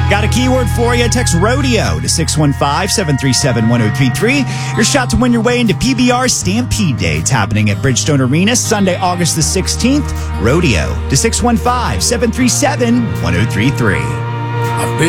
Got a keyword for you. Text rodeo to 615-737-1033. Your shot to win your way into PBR Stampede Day. It's happening at Bridgestone Arena Sunday, August the 16th. Rodeo to 615-737-1033.